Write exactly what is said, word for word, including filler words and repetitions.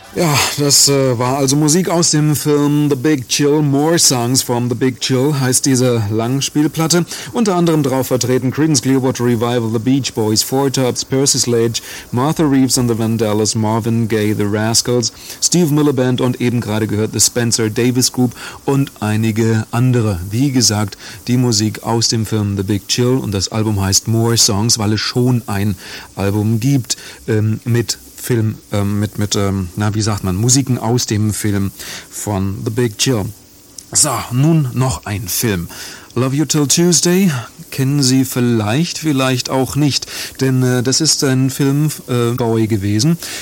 Ja, das äh, war also Musik aus dem Film The Big Chill. More Songs from The Big Chill heißt diese Langspielplatte. Unter anderem drauf vertreten Creedence Clearwater Revival, The Beach Boys, Four Tops, Percy Sledge, Martha Reeves and the Vandellas, Marvin Gaye, The Rascals, Steve Miller Band und eben gerade gehört The Spencer Davis Group und einige andere. Wie gesagt, die Musik aus dem Film The Big Chill, und das Album heißt More Songs, weil es schon ein Album gibt ähm, mit Film, ähm, mit, mit ähm, na, wie sagt man, Musiken aus dem Film von The Big Chill. So, nun noch ein Film. Love You Till Tuesday kennen Sie vielleicht, vielleicht auch nicht, denn äh, das ist ein Film äh, Bowie gewesen,